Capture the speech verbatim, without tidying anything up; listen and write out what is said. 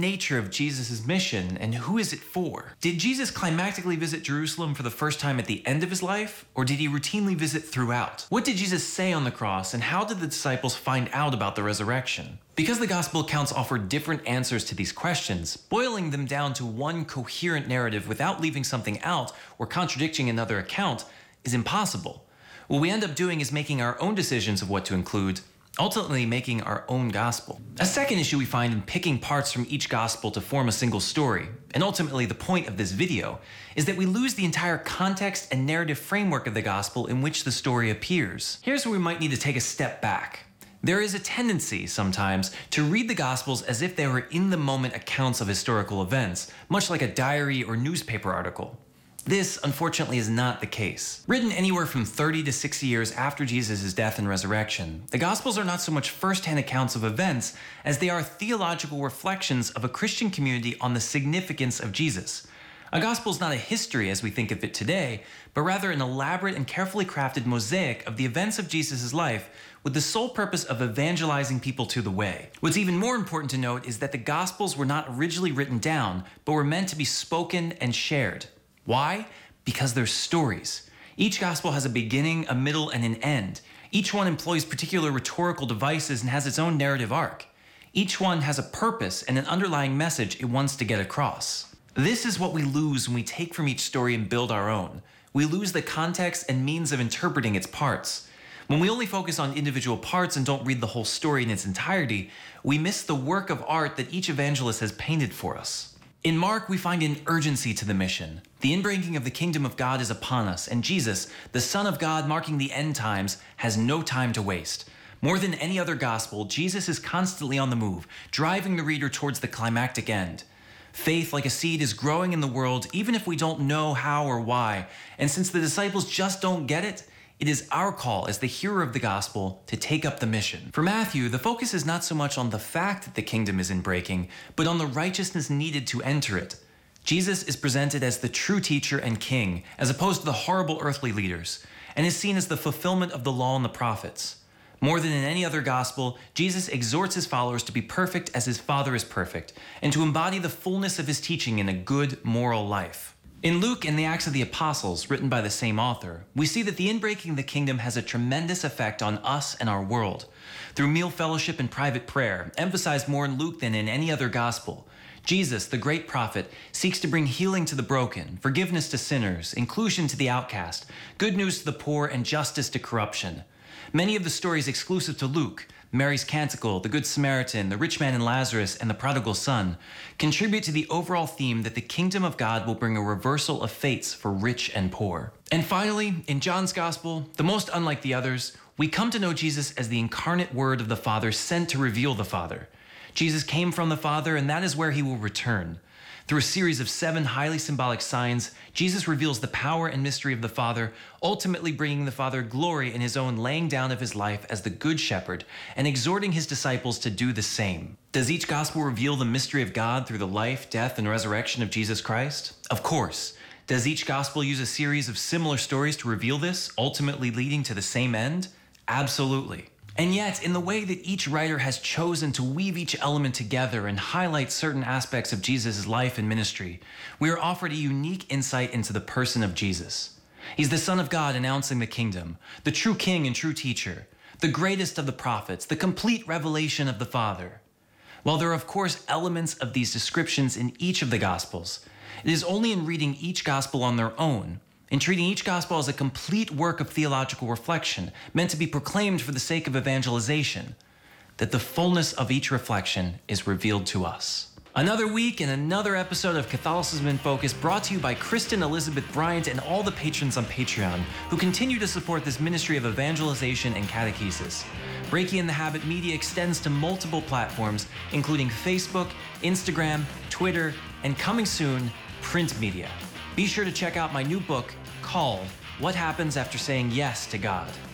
nature of Jesus' mission, and who is it for? Did Jesus climactically visit Jerusalem for the first time at the end of his life, or did he routinely visit throughout? What did Jesus say on the cross, and how did the disciples find out about the resurrection? Because the gospel accounts offer different answers to these questions, boiling them down to one coherent narrative without leaving something out or contradicting another account is impossible. What we end up doing is making our own decisions of what to include, ultimately making our own gospel. A second issue we find in picking parts from each gospel to form a single story, and ultimately the point of this video, is that we lose the entire context and narrative framework of the gospel in which the story appears. Here's where we might need to take a step back. There is a tendency, sometimes, to read the Gospels as if they were in-the-moment accounts of historical events, much like a diary or newspaper article. This, unfortunately, is not the case. Written anywhere from thirty to sixty years after Jesus' death and resurrection, the Gospels are not so much first-hand accounts of events as they are theological reflections of a Christian community on the significance of Jesus. A gospel is not a history as we think of it today, but rather an elaborate and carefully crafted mosaic of the events of Jesus' life with the sole purpose of evangelizing people to the way. What's even more important to note is that the Gospels were not originally written down, but were meant to be spoken and shared. Why? Because they're stories. Each gospel has a beginning, a middle, and an end. Each one employs particular rhetorical devices and has its own narrative arc. Each one has a purpose and an underlying message it wants to get across. This is what we lose when we take from each story and build our own. We lose the context and means of interpreting its parts. When we only focus on individual parts and don't read the whole story in its entirety, we miss the work of art that each evangelist has painted for us. In Mark, we find an urgency to the mission. The inbreaking of the kingdom of God is upon us, and Jesus, the Son of God marking the end times, has no time to waste. More than any other gospel, Jesus is constantly on the move, driving the reader towards the climactic end. Faith, like a seed, is growing in the world even if we don't know how or why, and since the disciples just don't get it, it is our call as the hearer of the gospel to take up the mission. For Matthew, the focus is not so much on the fact that the kingdom is inbreaking, but on the righteousness needed to enter it. Jesus is presented as the true teacher and king, as opposed to the horrible earthly leaders, and is seen as the fulfillment of the law and the prophets. More than in any other gospel, Jesus exhorts his followers to be perfect as his Father is perfect, and to embody the fullness of his teaching in a good, moral life. In Luke and the Acts of the Apostles, written by the same author, we see that the inbreaking of the kingdom has a tremendous effect on us and our world. Through meal fellowship and private prayer, emphasized more in Luke than in any other gospel, Jesus, the great prophet, seeks to bring healing to the broken, forgiveness to sinners, inclusion to the outcast, good news to the poor, and justice to corruption. Many of the stories exclusive to Luke, Mary's Canticle, the Good Samaritan, the Rich Man and Lazarus, and the Prodigal Son, contribute to the overall theme that the kingdom of God will bring a reversal of fates for rich and poor. And finally, in John's Gospel, the most unlike the others, we come to know Jesus as the incarnate Word of the Father sent to reveal the Father. Jesus came from the Father, and that is where he will return. Through a series of seven highly symbolic signs, Jesus reveals the power and mystery of the Father, ultimately bringing the Father glory in his own laying down of his life as the Good Shepherd and exhorting his disciples to do the same. Does each gospel reveal the mystery of God through the life, death, and resurrection of Jesus Christ? Of course. Does each gospel use a series of similar stories to reveal this, ultimately leading to the same end? Absolutely. And yet, in the way that each writer has chosen to weave each element together and highlight certain aspects of Jesus' life and ministry, we are offered a unique insight into the person of Jesus. He's the Son of God announcing the kingdom, the true king and true teacher, the greatest of the prophets, the complete revelation of the Father. While there are of course elements of these descriptions in each of the Gospels, it is only in reading each Gospel on their own, in treating each gospel as a complete work of theological reflection, meant to be proclaimed for the sake of evangelization, that the fullness of each reflection is revealed to us. Another week and another episode of Catholicism in Focus, brought to you by Kristen Elizabeth Bryant and all the patrons on Patreon who continue to support this ministry of evangelization and catechesis. Breaking the Habit Media extends to multiple platforms, including Facebook, Instagram, Twitter, and coming soon, print media. Be sure to check out my new book, called What Happens After Saying Yes to God.